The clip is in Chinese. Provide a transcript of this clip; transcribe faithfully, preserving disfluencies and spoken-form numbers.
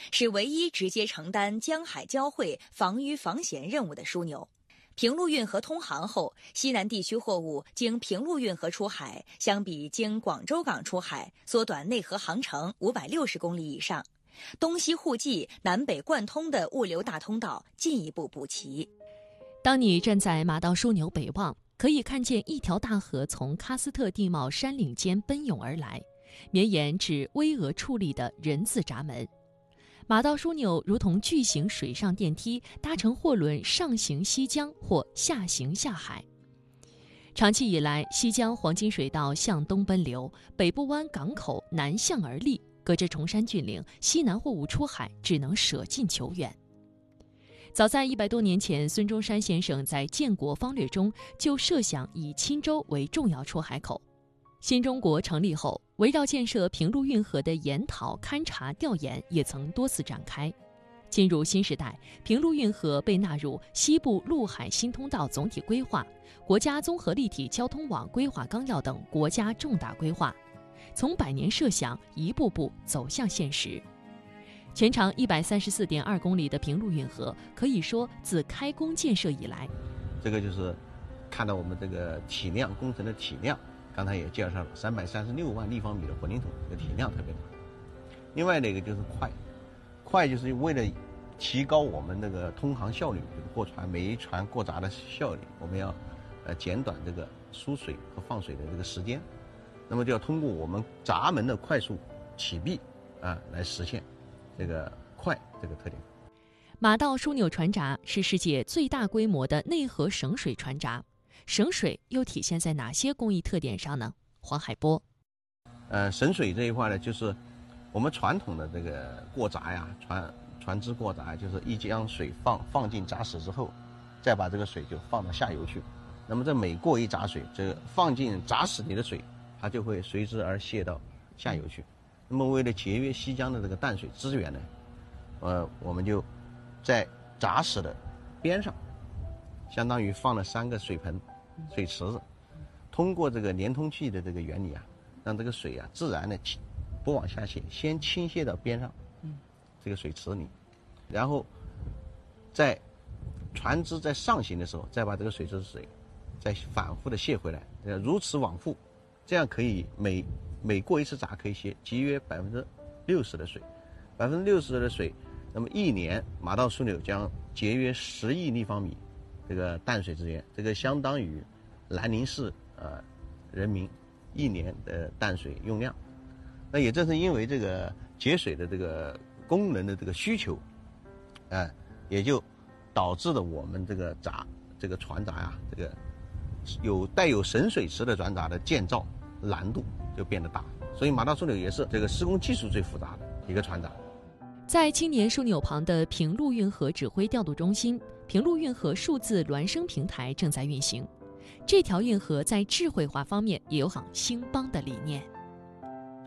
是唯一直接承担江海交汇、防御防咸任务的枢纽。平陆运河通航后，西南地区货物经平陆运河出海，相比经广州港出海，缩短内河航程五百六十公里以上。东西互济、南北贯通的物流大通道进一步补齐。 当你站在马道枢纽北望，可以看见一条大河从喀斯特地貌山岭间奔涌而来，绵延至巍峨矗立的人字闸门。马道枢纽如同巨型水上电梯，搭乘货轮上行西江或下行下海。长期以来，西江黄金水道向东奔流，北部湾港口南向而立，隔着崇山峻岭，西南货物出海只能舍近求远。早在一百多年前，孙中山先生在建国方略中就设想以钦州为重要出海口。新中国成立后，围绕建设平陆运河的研讨、勘察、调研也曾多次展开。进入新时代，平陆运河被纳入西部陆海新通道总体规划、国家综合立体交通网规划纲要等国家重大规划，从百年设想一步步走向现实。全长一百三十四点二公里的平陆运河，可以说自开工建设以来， 这个就是看到我们这个体量工程的体量，刚才也介绍了三百三十六万立方米的混凝土，这个体量特别大。另外的一个就是快，快就是为了提高我们这个通航效率，就是过船每一船过闸的效率，我们要呃减短这个输水和放水的这个时间，那么就要通过我们闸门的快速启闭啊来实现这个快这个特点。 马道枢纽船闸是世界最大规模的内河省水船闸，省水又体现在哪些工艺特点上呢？黄海波， 呃，省水这一块呢，就是我们传统的这个过闸呀，船船只过闸，就是一将水放放进闸室之后，再把这个水就放到下游去。那么这每过一闸水，这个放进闸室里的水，它就会随之而泄到下游去。那么为了节约西江的这个淡水资源呢，呃，我们就在闸室的边上，相当于放了三个水盆、水池子，通过这个连通器的这个原理啊，让这个水啊自然的不往下泄，先倾泻到边上，这个水池里，然后在船只在上行的时候，再把这个水池水再反复的泄回来，如此往复，这样可以每每过一次闸可以节节约百分之六十的水，百分之六十的水，那么一年马道枢纽将节约十亿立方米这个淡水资源，这个相当于南宁市呃人民一年的淡水用量。那也正是因为这个节水的这个功能的这个需求，呃，也就导致了我们这个闸这个船闸呀、啊，这个有带有省水池的船闸的建造难度就变得大，所以马道枢纽也是这个施工技术最复杂的一个船闸。 在青年枢纽旁的平陆运河指挥调度中心，平陆运河数字孪生平台正在运行。这条运河在智慧化方面也有很兴邦的理念。